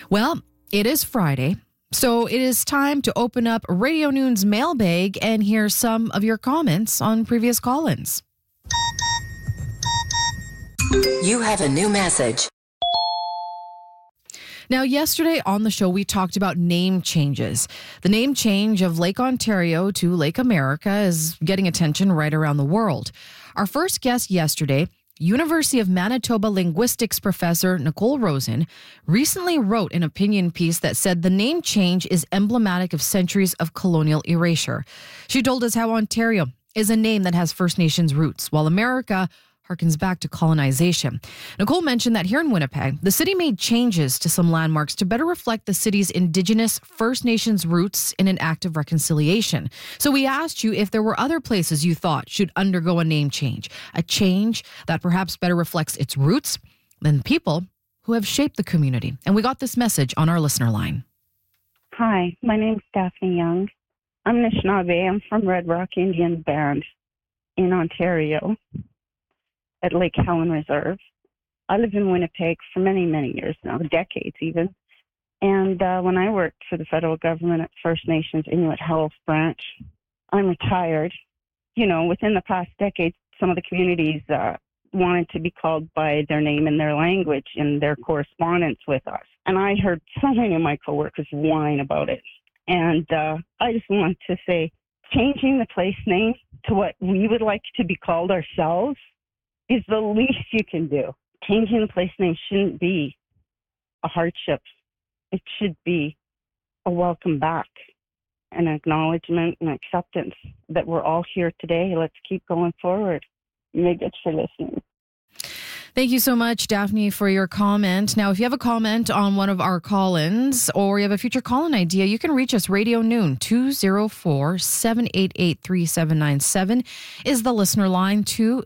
Well, it is Friday, so it is time to open up Radio Noon's mailbag and hear some of your comments on previous call-ins. You have a new message. Now, yesterday on the show, we talked about name changes. The name change of Lake Ontario to Lake America is getting attention right around the world. Our first guest yesterday, University of Manitoba linguistics professor Nicole Rosen, recently wrote an opinion piece that said the name change is emblematic of centuries of colonial erasure. She told us how Ontario is a name that has First Nations roots, while America harkens back to colonization. Nicole mentioned that here in Winnipeg, the city made changes to some landmarks to better reflect the city's Indigenous First Nations roots in an act of reconciliation. So we asked you if there were other places you thought should undergo a name change, a change that perhaps better reflects its roots than the people who have shaped the community. And we got this message on our listener line. Hi, my name's Daphne Young. I'm Anishinaabe. I'm from Red Rock Indian Band in Ontario at Lake Helen Reserve. I live in Winnipeg for many, many years now, decades even. And when I worked for the federal government at First Nations Inuit Health Branch, I'm retired. You know, within the past decade, some of the communities wanted to be called by their name and their language in their correspondence with us. And I heard so many of my coworkers whine about it. And I just want to say, changing the place name to what we would like to be called ourselves is the least you can do. Changing the place name shouldn't be a hardship. It should be a welcome back, an acknowledgement and acceptance that we're all here today. Let's keep going forward. Thanks for listening. Thank you so much, Daphne, for your comment. Now, if you have a comment on one of our call-ins or you have a future call-in idea, you can reach us. Radio Noon, 204-788-3797 is the listener line,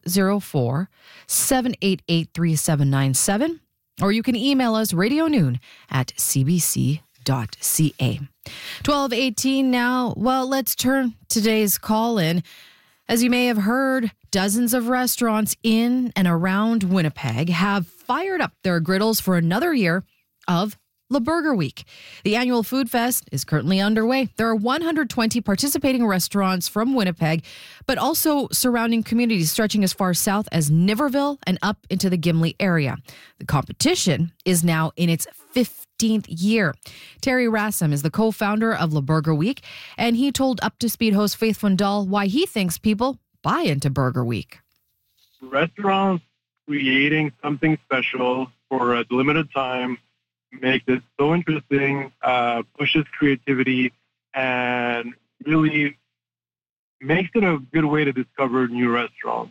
204-788-3797. Or you can email us, radionoon@cbc.ca. 12:18 now. Well, let's turn today's call-in. As you may have heard, dozens of restaurants in and around Winnipeg have fired up their griddles for another year of Le Burger Week. The annual food fest is currently underway. There are 120 participating restaurants from Winnipeg, but also surrounding communities stretching as far south as Niverville and up into the Gimli area. The competition is now in its 15th year. Terry Rassam is the co-founder of Le Burger Week, and he told Up to Speed host Faith Fundal why he thinks people buy into Burger Week. Restaurants creating something special for a limited time makes it so interesting, pushes creativity, and really makes it a good way to discover new restaurants.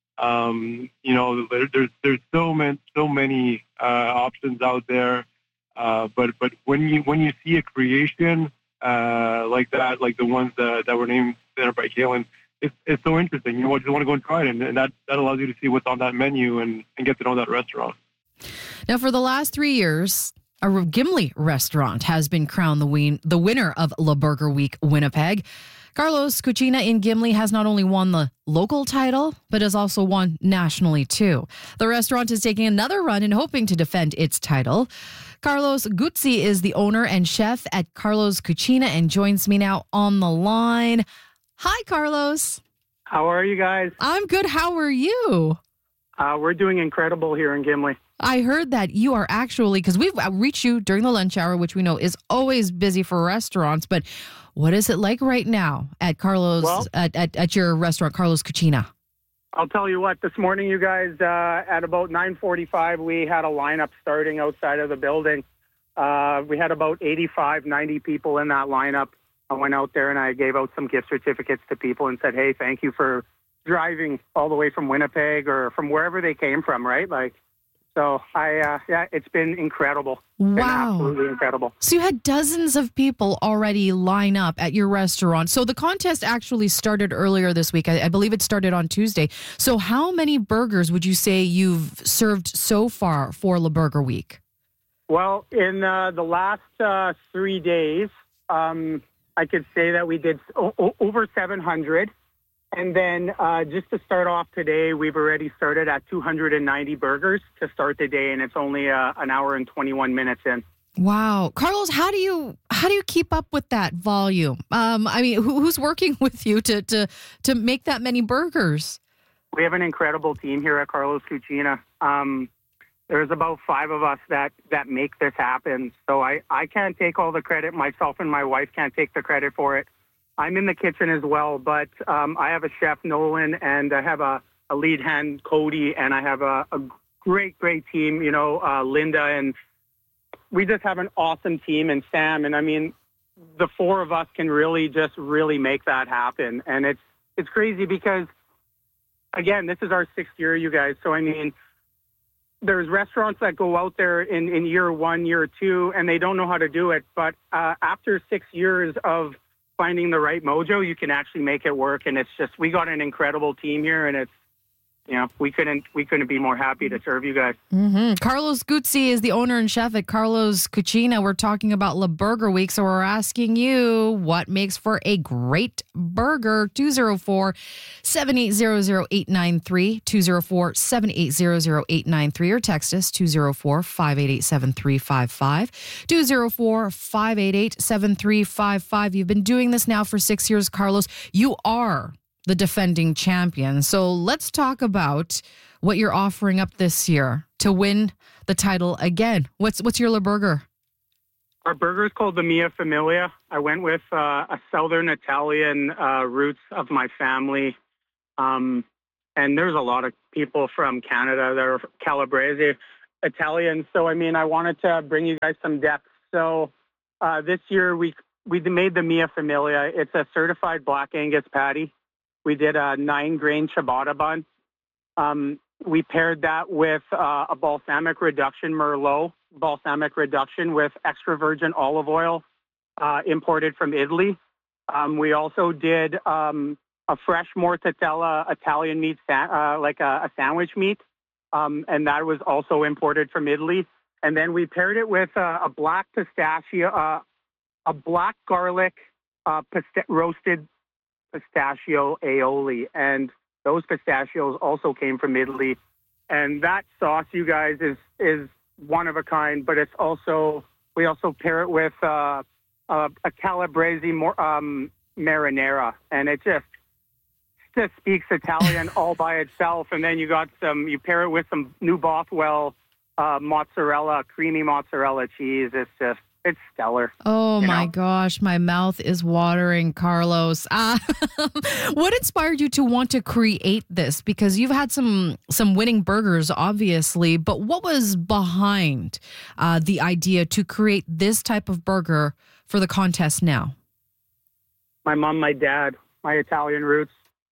There's so many options out there, but when you see a creation like that, like the ones that were named there by Kaylin, it's so interesting. You just want to go and try it, and that allows you to see what's on that menu and get to know that restaurant. Now, for the last 3 years, a Gimli restaurant has been crowned the winner of Le Burger Week Winnipeg. Carlos Cucina in Gimli has not only won the local title, but has also won nationally too. The restaurant is taking another run and hoping to defend its title. Carlos Guzzi is the owner and chef at Carlos Cucina and joins me now on the line. Hi, Carlos. How are you guys? I'm good. How are you? We're doing incredible here in Gimli. I heard that you are actually, because we've reached you during the lunch hour, which we know is always busy for restaurants, but what is it like right now at Carlos, at your restaurant, Carlos Cucina? I'll tell you what, this morning, you guys, at about 9:45, we had a lineup starting outside of the building. We had about 85, 90 people in that lineup. I went out there and I gave out some gift certificates to people and said, hey, thank you for driving all the way from Winnipeg or from wherever they came from, right? So it's been incredible. Wow. Been absolutely incredible. So you had dozens of people already line up at your restaurant. So the contest actually started earlier this week. I believe it started on Tuesday. So how many burgers would you say you've served so far for Le Burger Week? Well, in the last 3 days, I could say that we did over 700. And then just to start off today, we've already started at 290 burgers to start the day, and it's only an hour and 21 minutes in. Wow. Carlos, how do you keep up with that volume? I mean, who's working with you to make that many burgers? We have an incredible team here at Carlos Cucina. There's about 5 of us that make this happen. So I can't take all the credit. Myself and my wife can't take the credit for it. I'm in the kitchen as well, but I have a chef, Nolan, and I have a lead hand, Cody, and I have a great team, Linda, and we just have an awesome team, and Sam. And I mean, the 4 of us can really make that happen. And it's crazy because, again, this is our 6th year, you guys. So, I mean, there's restaurants that go out there in year 1, year 2, and they don't know how to do it. But after 6 years of finding the right mojo, you can actually make it work. And it's just, we got an incredible team here, and it's, we couldn't be more happy to serve you guys. Mm-hmm. Carlos Guzzi is the owner and chef at Carlos Cucina. We're talking about Le Burger Week, so we're asking you what makes for a great burger. 204-780-0893, 204-780-0893, or text us 204-588-7355, 204-588-7355. You've been doing this now for 6 years, Carlos. You are the defending champion. So let's talk about what you're offering up this year to win the title again. What's your Le Burger? Our burger is called the Mia Familia. I went with a Southern Italian roots of my family. And there's a lot of people from Canada that are Calabrese Italian. So, I mean, I wanted to bring you guys some depth. So this year we made the Mia Familia. It's a certified Black Angus patty. We did a 9-grain ciabatta bun. We paired that with a balsamic reduction Merlot, balsamic reduction with extra virgin olive oil imported from Italy. We also did a fresh mortadella Italian meat, like a sandwich meat, and that was also imported from Italy. And then we paired it with a black pistachio, a black garlic roasted pistachio aioli, and those pistachios also came from Italy. And that sauce, you guys, is one of a kind. But it's also, we also pair it with a Calabrese marinara, and it just speaks Italian all by itself. And then you pair it with some New Bothwell mozzarella, creamy mozzarella cheese. It's stellar. Oh, my gosh. My mouth is watering, Carlos. What inspired you to want to create this? Because you've had some winning burgers, obviously, but what was behind the idea to create this type of burger for the contest now? My mom, my dad, my Italian roots,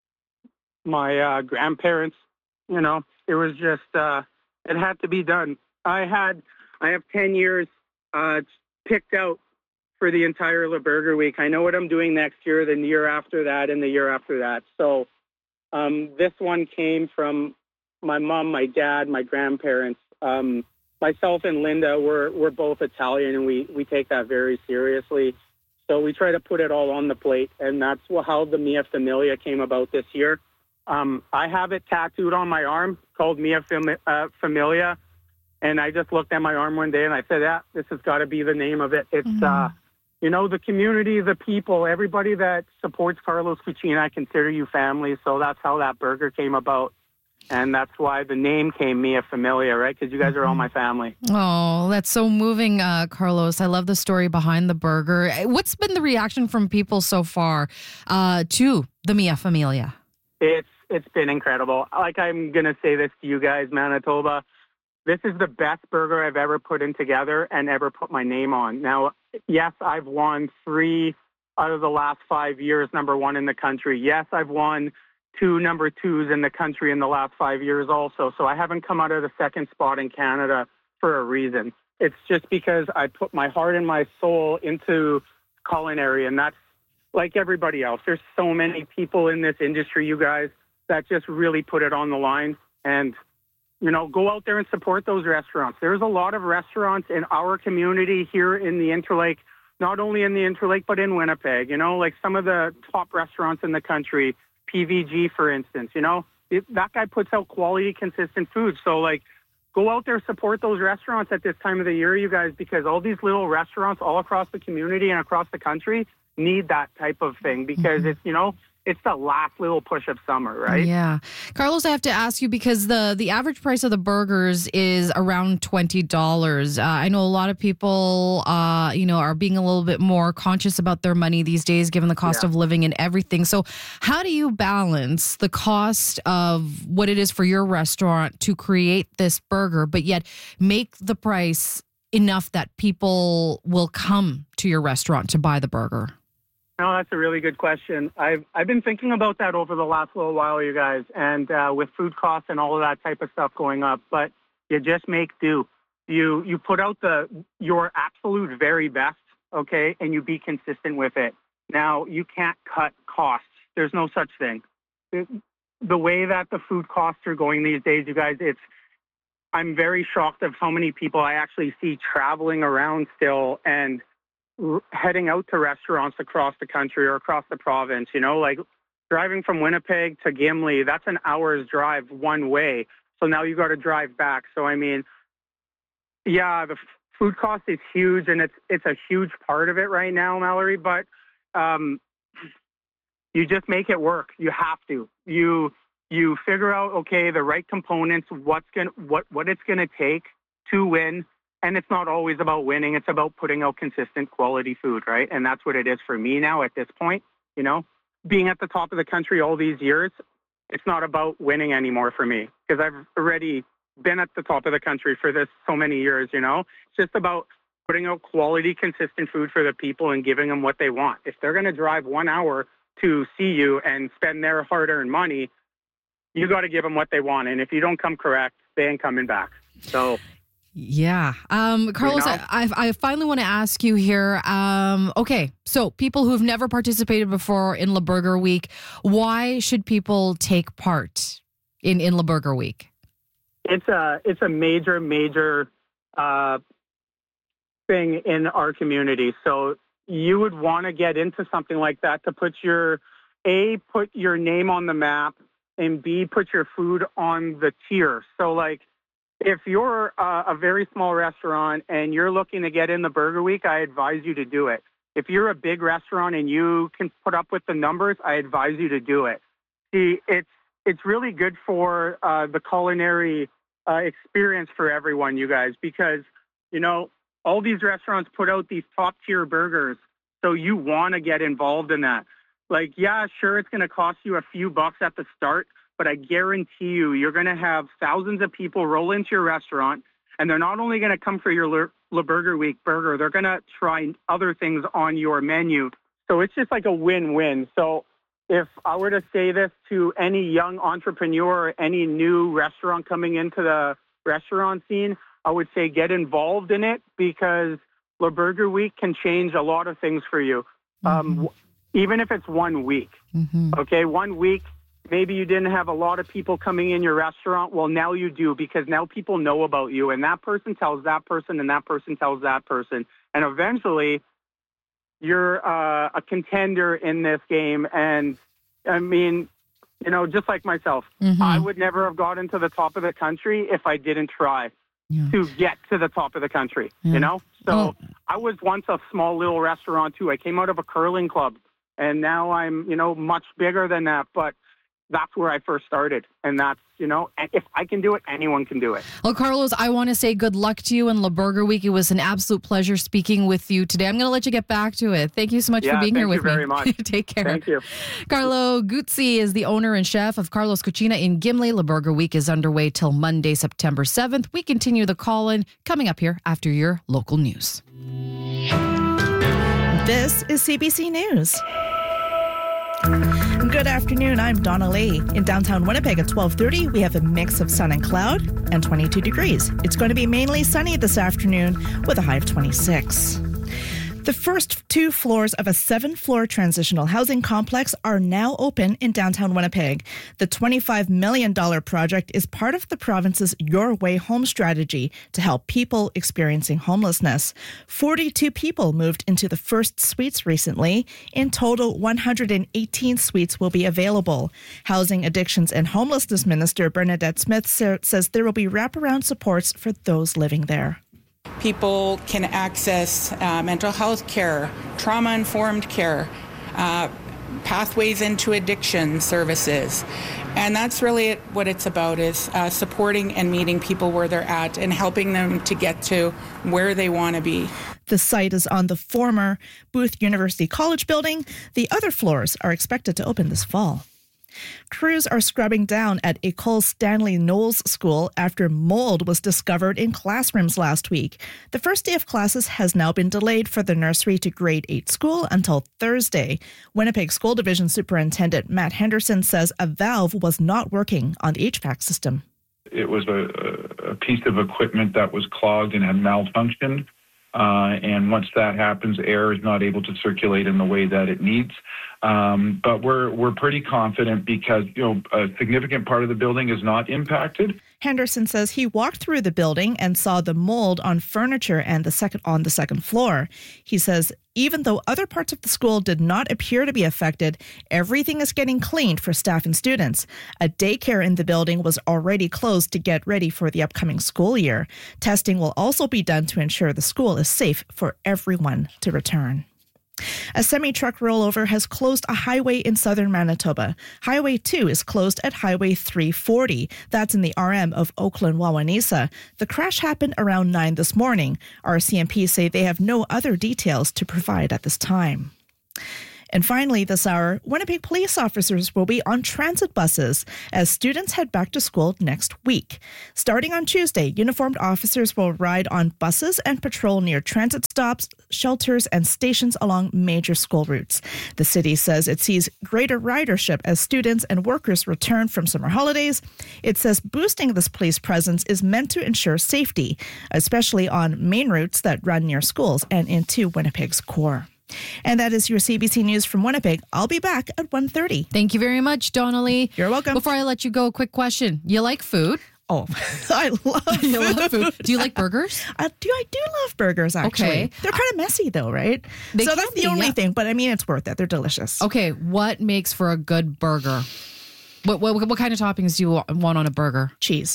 my grandparents, it was just, it had to be done. I have 10 years picked out for the entire Le Burger Week. I know what I'm doing next year, the year after that, and the year after that. So this one came from my mom, my dad, my grandparents. Myself and Linda, we're both Italian, and we take that very seriously. So we try to put it all on the plate, and that's how the Mia Familia came about this year. I have it tattooed on my arm called Mia Familia. And I just looked at my arm one day and I said, this has got to be the name of it. It's, the community, the people, everybody that supports Carlos Cucina, I consider you family. So that's how that burger came about. And that's why the name came Mia Familia, right? Because you guys are all my family. Oh, that's so moving, Carlos. I love the story behind the burger. What's been the reaction from people so far to the Mia Familia? It's been incredible. Like, I'm going to say this to you guys, Manitoba. This is the best burger I've ever put in together and ever put my name on. Now, yes, I've won 3 out of the last 5 years, number 1 in the country. Yes, I've won 2 number 2s in the country in the last 5 years also. So I haven't come out of the second spot in Canada for a reason. It's just because I put my heart and my soul into culinary, and that's like everybody else. There's so many people in this industry, you guys, that just really put it on the line. And go out there and support those restaurants. There's a lot of restaurants in our community here in the Interlake, not only in the Interlake, but in Winnipeg, like some of the top restaurants in the country, PVG, for instance, that guy puts out quality, consistent food. So, like, go out there, support those restaurants at this time of the year, you guys, because all these little restaurants all across the community and across the country need that type of thing because it's, it's the last little push of summer, right? Yeah. Carlos, I have to ask you because the average price of the burgers is around $20. I know a lot of people, are being a little bit more conscious about their money these days, given the cost of living and everything. So how do you balance the cost of what it is for your restaurant to create this burger, but yet make the price enough that people will come to your restaurant to buy the burger? No, that's a really good question. I've been thinking about that over the last little while, you guys, and with food costs and all of that type of stuff going up. But you just make do. You put out your absolute very best, okay, and you be consistent with it. Now, you can't cut costs. There's no such thing. The way that the food costs are going these days, you guys, I'm very shocked of how many people I actually see traveling around still and heading out to restaurants across the country or across the province, like driving from Winnipeg to Gimli, that's an hour's drive one way. So now you got to drive back. So, I mean, the food cost is huge and it's a huge part of it right now, Mallory, but you just make it work. You have to. You figure out, okay, the right components, what it's going to take to win. And it's not always about winning. It's about putting out consistent quality food, right? And that's what it is for me now at this point, Being at the top of the country all these years, it's not about winning anymore for me because I've already been at the top of the country for this so many years, It's just about putting out quality, consistent food for the people and giving them what they want. If they're going to drive 1 hour to see you and spend their hard-earned money, you got to give them what they want. And if you don't come correct, they ain't coming back. So... Yeah. Carlos, I finally want to ask you here. Okay, so people who've never participated before in Le Burger Week, why should people take part in Le Burger Week? It's a major thing in our community. So you would want to get into something like that to put your name on the map and B, put your food on the tier. So like, if you're a very small restaurant and you're looking to get in the Burger Week, I advise you to do it. If you're a big restaurant and you can put up with the numbers, I advise you to do it. See, it's really good for the culinary experience for everyone, you guys, because, all these restaurants put out these top-tier burgers, so you want to get involved in that. Like, yeah, sure, it's going to cost you a few bucks at the start, but I guarantee you're going to have thousands of people roll into your restaurant, and they're not only going to come for your Le Burger Week burger, they're going to try other things on your menu. So it's just like a win-win. So if I were to say this to any young entrepreneur or any new restaurant coming into the restaurant scene, I would say get involved in it because Le Burger Week can change a lot of things for you, even if it's 1 week. Okay, 1 week. Maybe you didn't have a lot of people coming in your restaurant. Well, now you do because now people know about you and that person tells that person and that person tells that person. And eventually you're a contender in this game. And I mean, just like myself, I would never have gotten to the top of the country if I didn't try to get to the top of the country, So I was once a small little restaurant too. I came out of a curling club and now I'm, much bigger than that. But that's where I first started. And that's, if I can do it, anyone can do it. Well, Carlos, I want to say good luck to you in Le Burger Week. It was an absolute pleasure speaking with you today. I'm going to let you get back to it. Thank you so much for being here with me. Thank you very much. Take care. Thank you. Carlo Guzzi is the owner and chef of Carlos Cucina in Gimli. Le Burger Week is underway till Monday, September 7th. We continue the call-in coming up here after your local news. This is CBC News. Good afternoon, I'm Donna Lee. In downtown Winnipeg at 12:30, we have a mix of sun and cloud and 22 degrees. It's going to be mainly sunny this afternoon with a high of 26. The first 2 floors of a 7-floor transitional housing complex are now open in downtown Winnipeg. The $25 million project is part of the province's Your Way Home strategy to help people experiencing homelessness. 42 people moved into the first suites recently. In total, 118 suites will be available. Housing, Addictions and Homelessness Minister Bernadette Smith says there will be wraparound supports for those living there. People can access mental health care, trauma-informed care, pathways into addiction services. And that's really what it's about, is supporting and meeting people where they're at and helping them to get to where they want to be. The site is on the former Booth University College building. The other floors are expected to open this fall. Crews are scrubbing down at École Stanley Knowles School after mold was discovered in classrooms last week. The first day of classes has now been delayed for the nursery to grade 8 school until Thursday. Winnipeg School Division Superintendent Matt Henderson says a valve was not working on the HVAC system. It was a piece of equipment that was clogged and had malfunctioned. And once that happens, air is not able to circulate in the way that it needs. But we're pretty confident because, a significant part of the building is not impacted. Henderson says he walked through the building and saw the mold on furniture and on the second floor. He says even though other parts of the school did not appear to be affected, everything is getting cleaned for staff and students. A daycare in the building was already closed to get ready for the upcoming school year. Testing will also be done to ensure the school is safe for everyone to return. A semi-truck rollover has closed a highway in southern Manitoba. Highway 2 is closed at Highway 340. That's in the RM of Oakland-Wawanesa. The crash happened around 9 this morning. RCMP say they have no other details to provide at this time. And finally, this hour, Winnipeg police officers will be on transit buses as students head back to school next week. Starting on Tuesday, uniformed officers will ride on buses and patrol near transit stops, shelters, and stations along major school routes. The city says it sees greater ridership as students and workers return from summer holidays. It says boosting this police presence is meant to ensure safety, especially on main routes that run near schools and into Winnipeg's core. And that is your CBC News from Winnipeg. I'll be back at 1:30. Thank you very much, Donnelly. You're welcome. Before I let you go, a quick question. You like food? Oh, I love food. You love food. Do you like burgers? I do love burgers, actually. Okay. They're kind of messy, though, right? They so can that's the be, only yeah. thing. But, I mean, it's worth it. They're delicious. Okay, what makes for a good burger? What kind of toppings do you want on a burger? Cheese,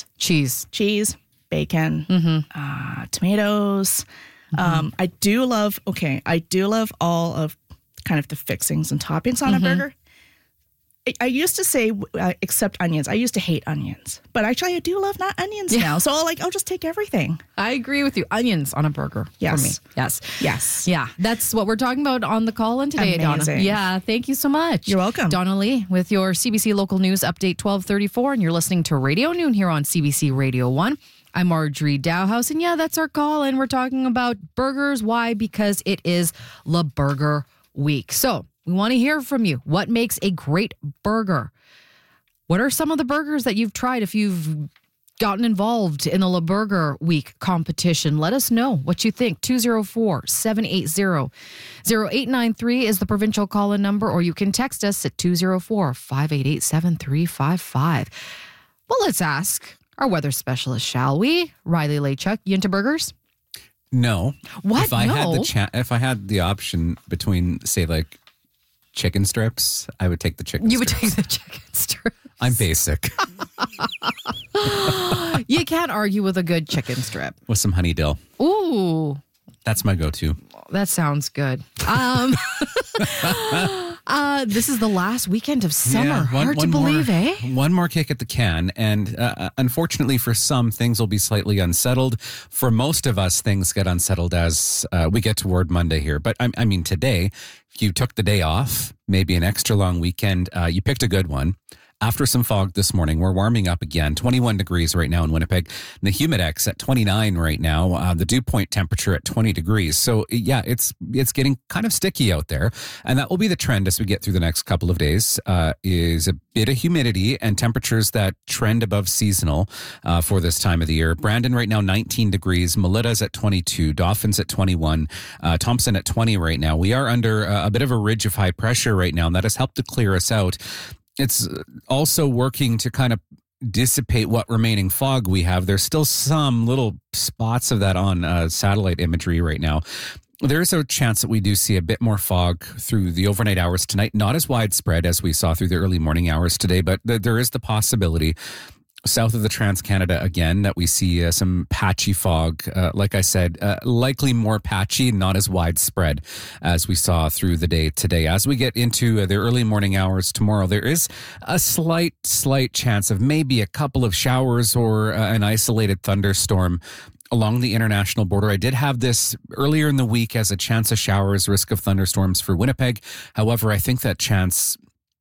bacon, tomatoes. I do love all of kind of the fixings and toppings on a burger. I used to say, except onions. I used to hate onions. But actually, I do love not onions now. So I'll just take everything. I agree with you. Onions on a burger for me. Yes. Yeah, that's what we're talking about on the call-in today, Donna. Yeah, thank you so much. You're welcome. Donna Lee with your CBC Local News Update 1234, and you're listening to Radio Noon here on CBC Radio 1. I'm Marjorie Dowhouse, and yeah, that's our call, and we're talking about burgers. Why? Because it is La Burger Week. So we want to hear from you. What makes a great burger? What are some of the burgers that you've tried if you've gotten involved in the La Burger Week competition? Let us know what you think. 204-780-0893 is the provincial call-in number, or you can text us at 204-588-7355. Well, let's ask our weather specialist, shall we? Riley Lachuk, you into burgers? No. What? If I had the option between, say, like chicken strips, I would take the chicken strips. You would take the chicken strips. I'm basic. You can't argue with a good chicken strip. With some honey dill. Ooh. That's my go-to. That sounds good. This is the last weekend of summer. Yeah, Hard to believe, eh? One more kick at the can. And unfortunately for some, things will be slightly unsettled. For most of us, things get unsettled as we get toward Monday here. But I mean, today, if you took the day off, maybe an extra long weekend, you picked a good one. After some fog this morning, we're warming up again. 21 degrees right now in Winnipeg. The Humidex at 29 right now. The dew point temperature at 20 degrees. So yeah, it's getting kind of sticky out there. And that will be the trend as we get through the next couple of days, is a bit of humidity and temperatures that trend above seasonal for this time of the year. Brandon right now, 19 degrees. Melitta's at 22. Dawson's at 21. Thompson at 20 right now. We are under a bit of a ridge of high pressure right now, and that has helped to clear us out. It's also working to kind of dissipate what remaining fog we have. There's still some little spots of that on satellite imagery right now. There is a chance that we do see a bit more fog through the overnight hours tonight. Not as widespread as we saw through the early morning hours today, but there is the possibility south of the Trans-Canada again that we see some patchy fog. Like I said, likely more patchy, not as widespread as we saw through the day today. As we get into the early morning hours tomorrow, there is a slight chance of maybe a couple of showers or an isolated thunderstorm along the international border. I did have this earlier in the week as a chance of showers, risk of thunderstorms for Winnipeg. However, I think that chance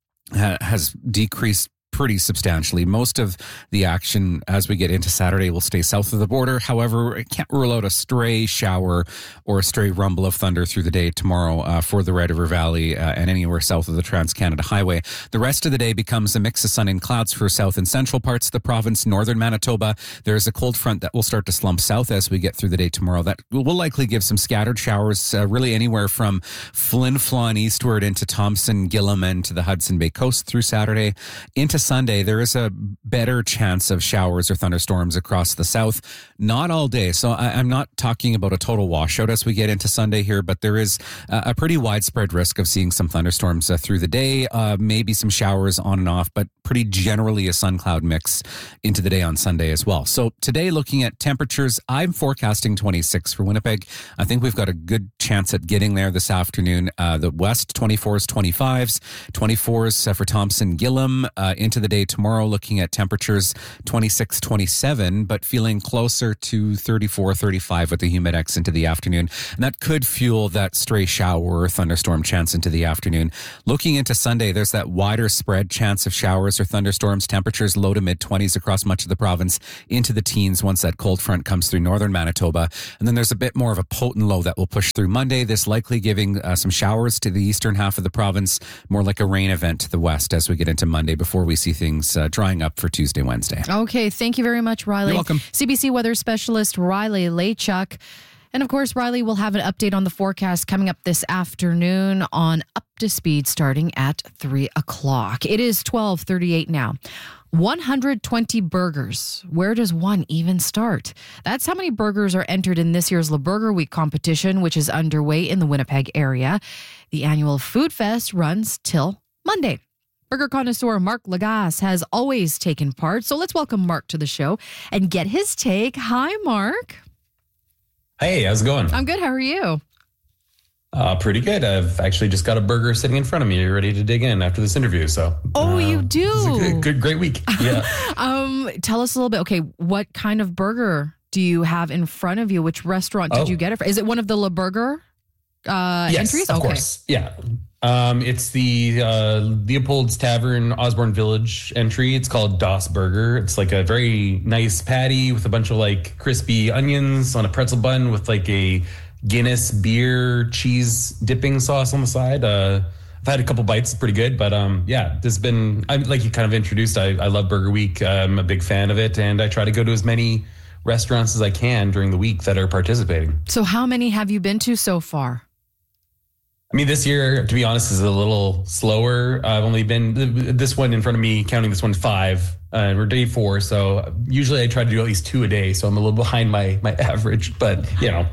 has decreased pretty substantially. Most of the action as we get into Saturday will stay south of the border. However, I can't rule out a stray shower or a stray rumble of thunder through the day tomorrow for the Red River Valley and anywhere south of the Trans-Canada Highway. The rest of the day becomes a mix of sun and clouds for south and central parts of the province, northern Manitoba. There's a cold front that will start to slump south as we get through the day tomorrow. That will likely give some scattered showers, really anywhere from Flin Flon eastward into Thompson, Gillam, and to the Hudson Bay coast through Saturday. Into Sunday, there is a better chance of showers or thunderstorms across the south. Not all day. So I'm not talking about a total washout as we get into Sunday here, but there is a pretty widespread risk of seeing some thunderstorms through the day, maybe some showers on and off, but pretty generally a sun cloud mix into the day on Sunday as well. So today, looking at temperatures, I'm forecasting 26 for Winnipeg. I think we've got a good chance at getting there this afternoon. The west, 24s, 25s, 24s for Thompson, Gillam. Into the day tomorrow, looking at temperatures 26, 27, but feeling closer to 34, 35 with the Humidex into the afternoon. And that could fuel that stray shower or thunderstorm chance into the afternoon. Looking into Sunday, there's that wider spread chance of showers or thunderstorms. Temperatures low to mid 20s across much of the province, into the teens once that cold front comes through northern Manitoba. And then there's a bit more of a potent low that will push through Monday, this likely giving some showers to the eastern half of the province, more like a rain event to the west as we get into Monday before we see things drying up for Tuesday, Wednesday. Okay, thank you very much, Riley. You're welcome. CBC weather specialist Riley Lachuk. And of course, Riley will have an update on the forecast coming up this afternoon on Up to Speed starting at 3 o'clock. It is 12:38 now. 120 burgers. Where does one even start? That's how many burgers are entered in this year's Le Burger Week competition, which is underway in the Winnipeg area. The annual Food Fest runs till Monday. Burger connoisseur Mark Lagasse has always taken part. So let's welcome Mark to the show and get his take. Hi, Mark. Hey, how's it going? I'm good. How are you? Pretty good. I've actually just got a burger sitting in front of me, ready to dig in after this interview. So, you do? It's a great week. Yeah. Tell us a little bit. Okay, what kind of burger do you have in front of you? Which restaurant did you get it from? Is it one of the Le Burger yes, entries? Of course. Yeah. It's the Leopold's Tavern, Osborne Village entry. It's called Das Burger. It's like a very nice patty with a bunch of like crispy onions on a pretzel bun with like a Guinness beer cheese dipping sauce on the side. I've had a couple bites. It's pretty good. But there's been, like you kind of introduced, I love Burger Week. I'm a big fan of it. And I try to go to as many restaurants as I can during the week that are participating. So how many have you been to so far? I mean, this year, to be honest, is a little slower. I've only been, this one in front of me, counting this one, 5. We're day 4. So usually I try to do at least 2 a day. So I'm a little behind my average, but yeah.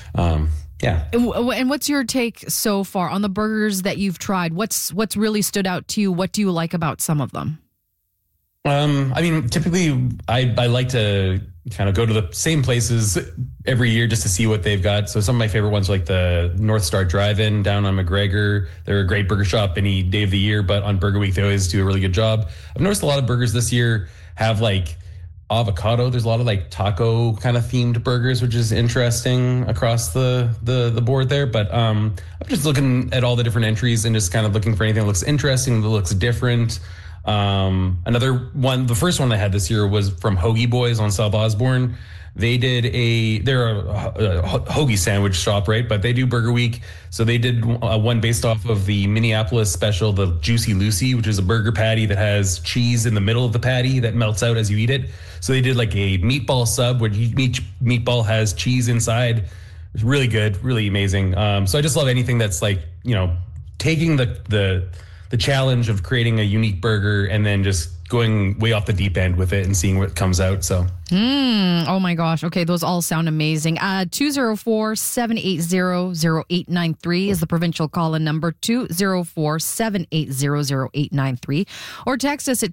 And what's your take so far on the burgers that you've tried? What's really stood out to you? What do you like about some of them? I mean, typically I like to kind of go to the same places every year just to see what they've got. So some of my favorite ones are like the North Star Drive-In down on McGregor. They're a great burger shop any day of the year, but on Burger Week, they always do a really good job. I've noticed a lot of burgers this year have like avocado. There's a lot of like taco kind of themed burgers, which is interesting across the board there. But I'm just looking at all the different entries and just kind of looking for anything that looks interesting, that looks different. Another one, the first one I had this year was from Hoagie Boys on South Osborne. They're a hoagie sandwich shop, right? But they do Burger Week. So they did one based off of the Minneapolis special, the Juicy Lucy, which is a burger patty that has cheese in the middle of the patty that melts out as you eat it. So they did like a meatball sub where each meatball has cheese inside. It's really good, really amazing. So I just love anything that's like, taking the challenge of creating a unique burger and then just going way off the deep end with it and seeing what comes out. So. Oh my gosh. Okay, those all sound amazing. 204-780-0893 is the provincial call-in number, 204-780-0893. Or text us at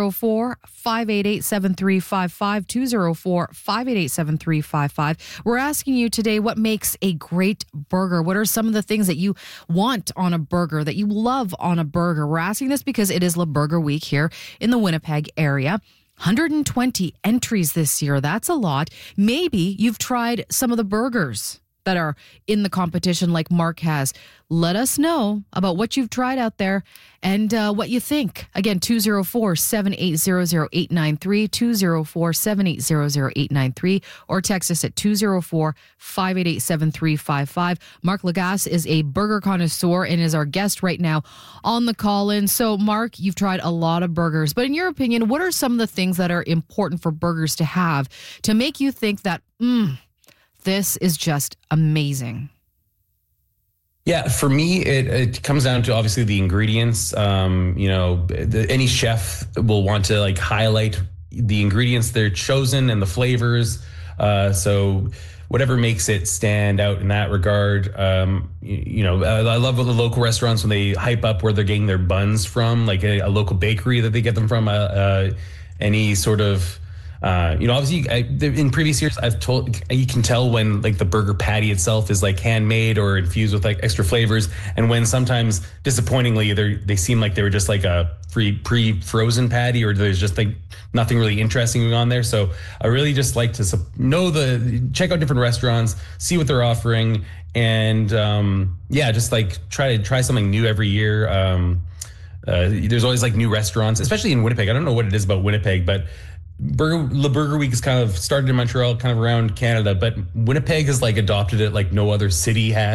204-588-7355, 204-588-7355. We're asking you today, what makes a great burger? What are some of the things that you want on a burger, that you love on a burger? We're asking this because it is La Burger Week here in the Winnipeg area. 120 entries this year. That's a lot. Maybe you've tried some of the burgers that are in the competition like Mark has. Let us know about what you've tried out there and what you think. Again, 204-780-0893, 204-780-0893, or text us at 204-588-7355. Mark Lagasse is a burger connoisseur and is our guest right now on the call-in. So, Mark, you've tried a lot of burgers, but in your opinion, what are some of the things that are important for burgers to have to make you think that, this is just amazing? Yeah, for me, it comes down to obviously the ingredients. Any chef will want to like highlight the ingredients they're chosen and the flavors. So whatever makes it stand out in that regard. I love the local restaurants when they hype up where they're getting their buns from, like a local bakery that they get them from. Any sort of. Obviously in previous years, you can tell when like the burger patty itself is like handmade or infused with like extra flavors. And when sometimes disappointingly, they seem like they were just like a pre-frozen patty, or there's just like nothing really interesting going on there. So I really just like to check out different restaurants, see what they're offering. And just like try something new every year. There's always like new restaurants, especially in Winnipeg. I don't know what it is about Winnipeg, but La Burger Week is kind of started in Montreal, kind of around Canada, but Winnipeg has like adopted it like no other city has.